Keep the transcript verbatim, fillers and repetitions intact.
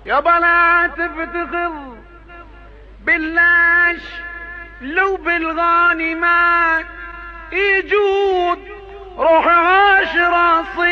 يابا لا تفتخر باللاش لو بالغانمات يجود روح عاشر اصيل